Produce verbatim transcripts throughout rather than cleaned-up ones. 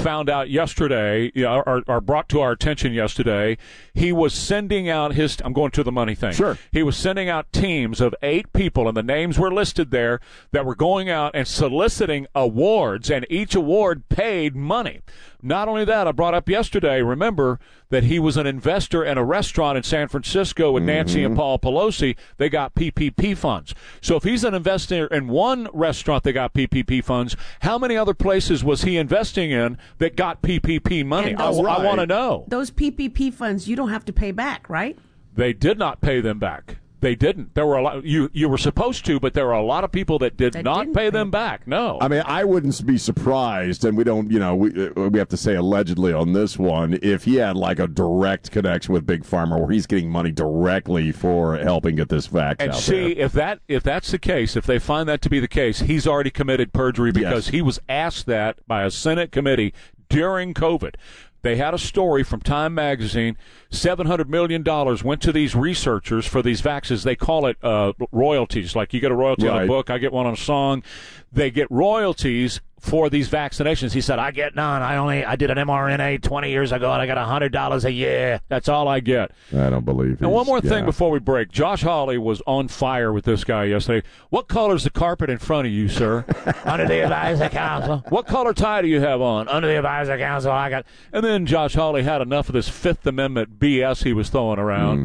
found out yesterday, you know, or, or brought to our attention yesterday, he was sending out his, I'm going to the money thing. Sure. He was sending out teams of eight people, and the names were listed there, that were going out and soliciting awards, and each award paid money. Not only that, I brought up yesterday, remember, that he was an investor in a restaurant in San Francisco with Nancy mm-hmm. and Paul Pelosi. They got P P P funds. So if he's an investor in one restaurant that got P P P funds, how many other places was he investing in that got P P P money? I, those, I want to know. Those P P P funds, you don't have to pay back, right? They did not pay them back. They didn't. There were a lot. You you were supposed to, but there were a lot of people that did that not pay them back. No. I mean, I wouldn't be surprised, and we don't, you know, we we have to say allegedly on this one, if he had like a direct connection with Big Pharma, where he's getting money directly for helping get this vaccine and out see there. if that if that's the case, if they find that to be the case, he's already committed perjury because Yes. he was asked that by a Senate committee during COVID. They had a story from Time Magazine. seven hundred million dollars went to these researchers for these vaccines. They call it uh, royalties. Like you get a royalty right. on a book, I get one on a song. They get royalties for these vaccinations. He said, I get none. I only I did an M R N A twenty years ago, and I got one hundred dollars a year. That's all I get. I don't believe it. And one more thing yeah. before we break. Josh Hawley was on fire with this guy yesterday. What color's the carpet in front of you, sir? Under the advisor council. What color tie do you have on? Under the advisor council. I got. And then Josh Hawley had enough of this Fifth Amendment B S he was throwing around. Mm.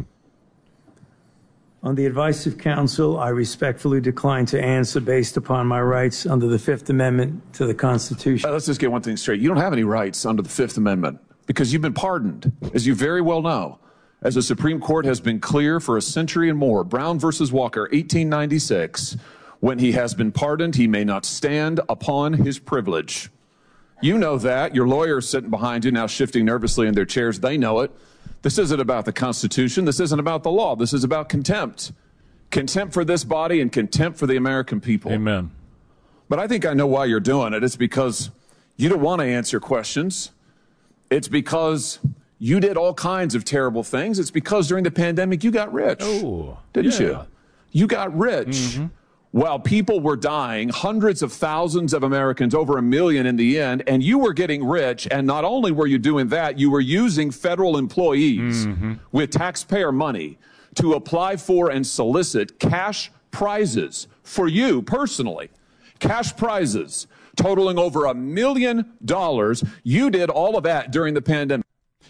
On the advice of counsel, I respectfully decline to answer based upon my rights under the Fifth Amendment to the Constitution. Uh, let's just get one thing straight. You don't have any rights under the Fifth Amendment because you've been pardoned, as you very well know. As the Supreme Court has been clear for a century and more, Brown versus Walker, eighteen ninety-six, when he has been pardoned, he may not stand upon his privilege. You know that. Your lawyers sitting behind you now shifting nervously in their chairs, they know it. This isn't about the Constitution. This isn't about the law. This is about contempt. Contempt for this body and contempt for the American people. Amen. But I think I know why you're doing it. It's because you don't want to answer questions. It's because you did all kinds of terrible things. It's because during the pandemic you got rich. Oh, didn't yeah. you? You got rich. Mm-hmm. While people were dying, hundreds of thousands of Americans, over a million in the end, and you were getting rich. And not only were you doing that, you were using federal employees mm-hmm. with taxpayer money to apply for and solicit cash prizes for you personally. Cash prizes totaling over a million dollars. You did all of that during the pandemic.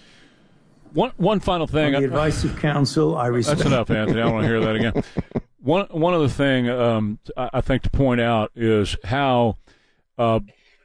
One one final thing. On the advice of counsel, I respect. That's enough, Anthony. I don't want to hear that again. One one other thing um, I think to point out is how uh,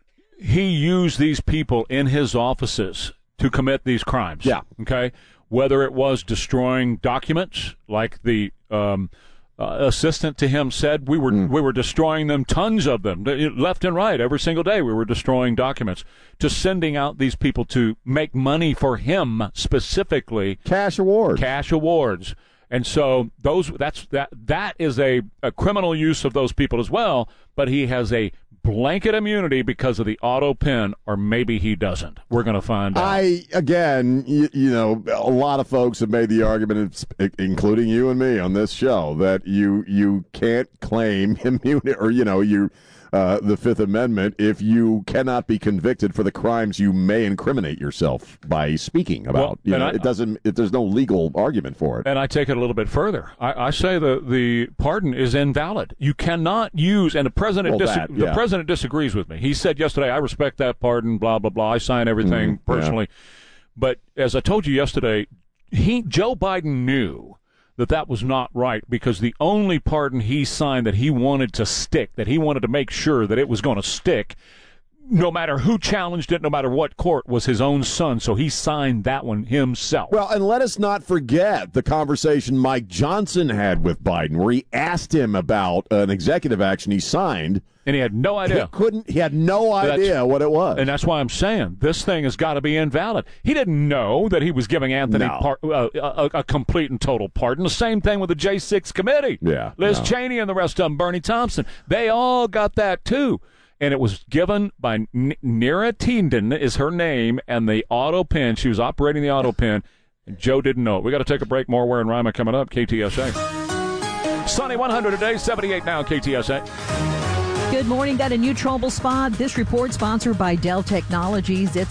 he used these people in his offices to commit these crimes. Yeah. Okay. Whether it was destroying documents, like the um, uh, assistant to him said, we were mm. we were destroying them, tons of them, left and right, every single day. We were destroying documents. To sending out these people to make money for him specifically, cash awards, cash awards. And so those that's that that is a, a criminal use of those people as well, but he has a blanket immunity because of the auto pen, or maybe he doesn't. We're going to find out. I, again, you, you know, a lot of folks have made the argument, including you and me on this show, that you you can't claim immunity, or, you know, you uh, the Fifth Amendment if you cannot be convicted for the crimes you may incriminate yourself by speaking about. Well, you know, I, it doesn't. It, there's no legal argument for it. And I take it a little bit further. I, I say the the pardon is invalid. You cannot use, and the president well, dis- that, yeah. the president disagrees with me. He said yesterday, "I respect that pardon." Blah blah blah. I sign everything mm, personally. Yeah. But as I told you yesterday, he Joe Biden knew that that was not right, because the only pardon he signed that he wanted to stick, that he wanted to make sure that it was going to stick, no matter who challenged it, no matter what court, was his own son. So he signed that one himself. Well, and let us not forget the conversation Mike Johnson had with Biden, where he asked him about an executive action he signed. And he had no idea. He couldn't. He had no idea that's, what it was. And that's why I'm saying this thing has got to be invalid. He didn't know that he was giving Anthony no. par- uh, a, a complete and total pardon. The same thing with the J six committee. Yeah, Liz no. Cheney and the rest of them, Bernie Thompson. They all got that too. And it was given by N- Nira Tienden is her name, and the auto pen. She was operating the auto pen, and Joe didn't know it. We got to take a break. More Ware and Rima coming up. K T S A. Sunny one hundred a day, seventy-eight now. K T S A. Good morning. Got a new trouble spot. This report sponsored by Dell Technologies. It's